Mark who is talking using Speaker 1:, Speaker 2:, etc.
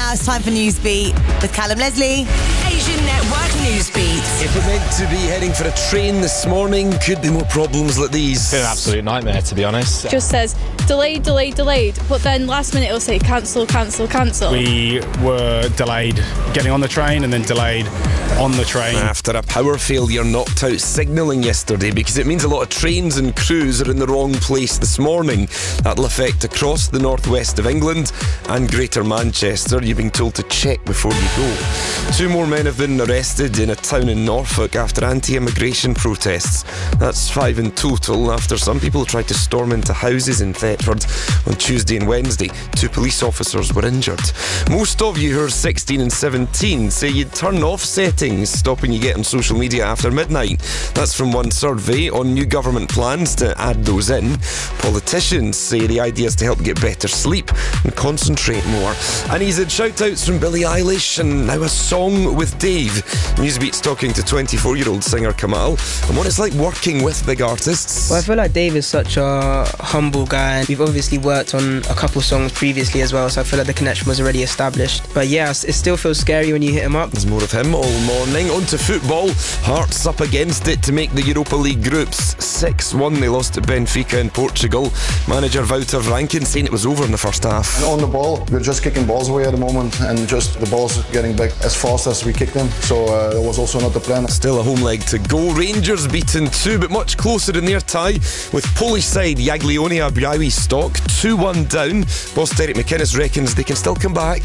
Speaker 1: now it's time for Newsbeat with Callum Leslie.
Speaker 2: Asian Network Newsbeat.
Speaker 3: If we're meant to be heading for a train this morning, could be more problems like these.
Speaker 4: It's been an absolute nightmare, to be honest.
Speaker 5: Just says delayed, but then last minute it'll say cancel.
Speaker 6: We were delayed getting on the train and then delayed on the train.
Speaker 3: After a power failure knocked out signalling yesterday, because it means a lot of trains and crews are in the wrong place this morning. That'll affect across the northwest of England and Greater Manchester. You're being told to check before you go. 2 more men have been arrested in a town in Norfolk after anti-immigration protests. That's 5 in total after some people tried to storm into houses in Thetford on Tuesday and Wednesday. 2 police officers were injured. Most of you who are 16 and 17 say you'd turn off settings stopping you get on social media after midnight. That's from one survey on new government plans to add those in. Politicians say the idea is to help get better sleep and concentrate more. And he's had shout-outs from Billie Eilish and now a song with Dave. Newsbeat's talking to 24-year-old singer Kamal and what it's like working with big artists.
Speaker 7: Well, I feel like Dave is such a humble guy. We've obviously worked on a couple songs previously as well, so I feel like the connection was already established. But yeah, it still feels scary when you hit him up.
Speaker 3: There's more of him all morning. On to football. Hearts up against it to make the Europa League groups. 6-1 they lost to Benfica in Portugal. Manager Wouter Rankin saying it was over in the first half.
Speaker 8: On the ball, we're just kicking balls away at the moment and just the balls getting back as fast as we kick them. So that was also not the plan.
Speaker 3: Still a home leg to go. Rangers beaten 2, but much closer in their tie with Polish side Jagiellonia Białystok 2-1 down. Boss Derek McInnes reckons they can still come back.